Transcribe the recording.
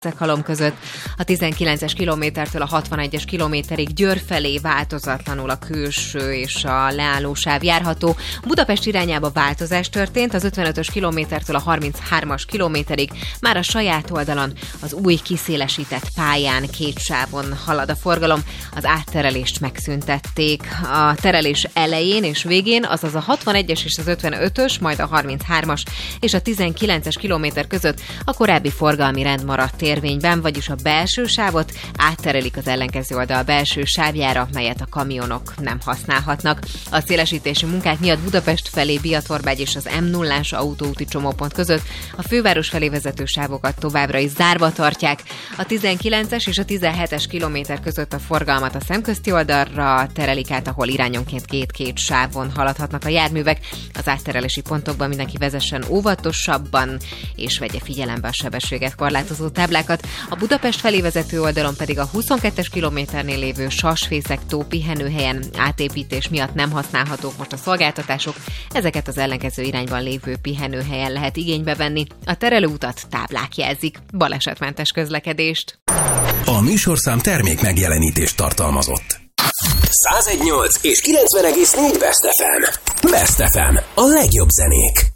Halom között, a 19-es kilométertől a 61-es kilométerig Győr felé változatlanul a külső és a leállósáv járható. Budapest irányába változás történt, az 55-ös kilométertől a 33-as kilométerig már a saját oldalon az új kiszélesített pályán két sávon halad a forgalom, az átterelést megszüntették. A terelés elején és végén, azaz a 61-es és az 55-ös, majd a 33-as és a 19-es kilométer között a korábbi forgalmi rend maradt érvényben, vagyis a belső sávot átterelik az ellenkező oldal belső sávjára, melyet a kamionok nem használhatnak. A szélesítési munkák miatt Budapest felé Biatorbágy és az M0-ás autóúti csomópont között a főváros felé vezető sávokat továbbra is zárva tartják. A 19-es és a 17-es kilométer között a forgalmat a szemközti oldalra terelik át, ahol irányonként két sávon haladhatnak a járművek. Az átterelési pontokban mindenki vezessen óvatosabban, és vegye figyelembe a sebességet korlátozó táblákat. A Budapest felé vezető oldalon pedig a 22-es kilométernél lévő Sasfészek-tó pihenőhelyen átépítés miatt nem használhatók most a szolgáltatások, ezeket az ellenkező irányban lévő pihenőhelyen lehet igénybe venni. A terelőutat táblák jelzik. Balesetmentes közlekedést. A műsorszám termék megjelenítést tartalmazott. 101.8 és 90.4 Best FM. Best FM. A legjobb zenék.